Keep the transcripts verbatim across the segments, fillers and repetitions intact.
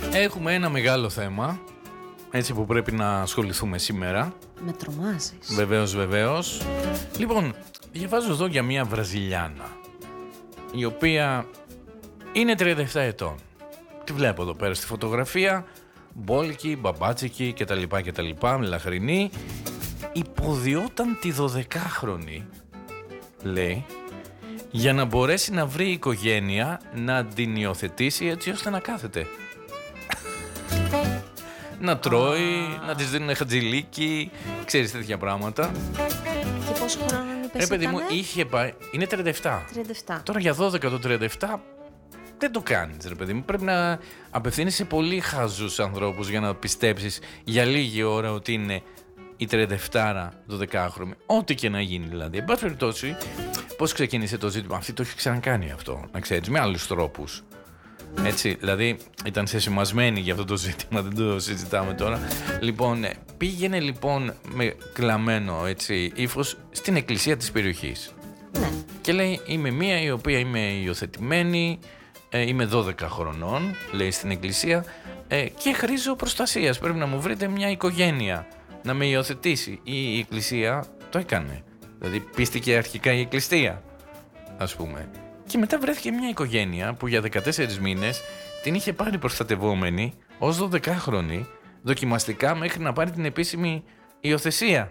Έχουμε ένα μεγάλο θέμα, έτσι, που πρέπει να ασχοληθούμε σήμερα. Με τρομάζεις. Βεβαίως, βεβαίως. Λοιπόν, διαβάζω εδώ για μια Βραζιλιάνα, η οποία είναι τριάντα επτά ετών. Τη βλέπω εδώ πέρα στη φωτογραφία, μπόλικη, μπαμπάτσικη κτλ, κτλ, λαχρινή. Υποδιόταν τη δωδεκάχρονη, λέει, για να μπορέσει να βρει οικογένεια να την υιοθετήσει έτσι ώστε να κάθεται. Να τρώει, να της δίνουν χατζηλίκι, ξέρεις, τέτοια πράγματα. Και πόσο χρόνο είναι, Ρε παιδί μου, είχε πάει, είναι τριάντα επτά. τριάντα επτά. Τώρα για δώδεκα το τριάντα επτά δεν το κάνεις, ρε παιδί μου. Πρέπει να απευθύνεις σε πολύ χαζούς ανθρώπους για να πιστέψεις για λίγη ώρα ότι είναι η τριάντα επτάρα δωδεκάχρονη. Ό,τι και να γίνει δηλαδή. Εν πάση περιπτώσει, πώς ξεκίνησε το ζήτημα? Αυτή το έχει ξανακάνει αυτό, να ξέρεις, με άλλους τρόπους. Έτσι, δηλαδή ήταν σεσημασμένη για αυτό το ζήτημα, δεν το συζητάμε τώρα. Λοιπόν, πήγαινε λοιπόν με κλαμμένο, έτσι, ύφος στην εκκλησία της περιοχής. Ναι. Και λέει, είμαι μία η οποία είμαι υιοθετημένη, ε, είμαι δώδεκα χρονών, λέει στην εκκλησία, ε, και χρήζω προστασίας. Πρέπει να μου βρείτε μια οικογένεια να με υιοθετήσει. Η, η εκκλησία το έκανε. Δηλαδή πίστηκε αρχικά η εκκλησία, ας πούμε. Και μετά βρέθηκε μια οικογένεια που για δεκατέσσερις μήνες την είχε πάρει προστατευόμενη ως δωδεκάχρονη, δοκιμαστικά, μέχρι να πάρει την επίσημη υιοθεσία.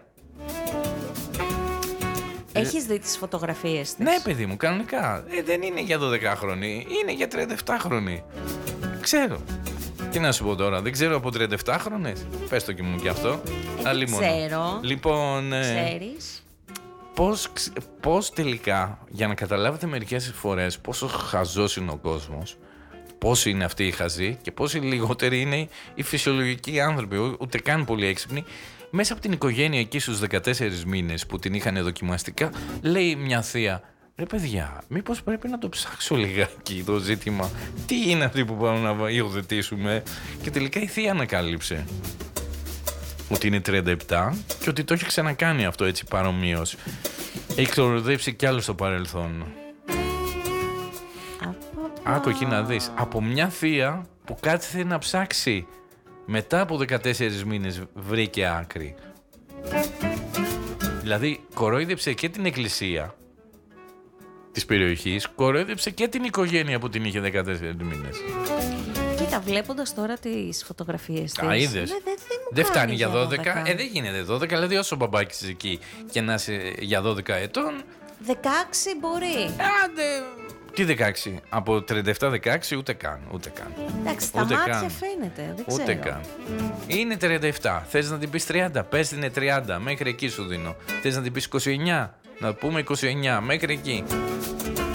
Έχεις δει τις φωτογραφίες της? Ναι, παιδί μου, κανονικά. Ε, δεν είναι για δωδεκάχρονη, είναι για τριάντα επτάχρονη. Ξέρω. Τι να σου πω τώρα, δεν ξέρω από τριάντα επτάχρονες. Πες το και μου κι αυτό. Ε, δεν ξέρω. Λοιπόν, ε, Ξέρεις. Πώς, πώς τελικά, για να καταλάβετε μερικές φορές πόσο χαζός είναι ο κόσμος, πόσοι είναι αυτοί οι χαζοί και πόσοι λιγότεροι είναι οι φυσιολογικοί άνθρωποι, ούτε καν πολύ έξυπνοι, μέσα από την οικογένεια εκεί στους δεκατέσσερις μήνες που την είχαν δοκιμαστικά, λέει μια θεία, ρε παιδιά, μήπως πρέπει να το ψάξω λιγάκι το ζήτημα, τι είναι αυτοί που πάμε να υιοθετήσουμε? Και τελικά η θεία ανακάλυψε ότι είναι τριάντα επτά και ότι το έχει ξανακάνει αυτό, έτσι, παρομοίως. Έχει ξοροδέψει κι άλλο στο παρελθόν. Άκου εκεί να δεις. Από μια θεία που κάθισε να ψάξει. Μετά από δεκατέσσερις μήνες βρήκε άκρη. Δηλαδή κορόιδεψε και την εκκλησία της περιοχής, κορόιδεψε και την οικογένεια που την είχε δεκατέσσερις μήνες. Κοίτα, βλέποντας τώρα τις φωτογραφίες της. Α, είδες. Ναι, δεν, δεν, δεν φτάνει για δώδεκα. Ε, δεν γίνεται δώδεκα. Δηλαδή, όσο ο μπαμπάκης εκεί και να είσαι για δώδεκα ετών. δεκαέξι μπορεί. Άντε. Τι δεκαέξι? Από τριάντα επτά δεκαέξι ούτε καν. Ούτε καν. Εντάξει, τα ούτε μάτια καν. φαίνεται. Δεν Ούτε ξέρω. καν. Είναι τριάντα επτά. Θες να την πεις τριάντα? Πες την είναι τριάντα. Μέχρι εκεί σου δίνω. Θες να την πεις είκοσι εννιά? Να πούμε είκοσι εννιά. Μέχρι εκεί.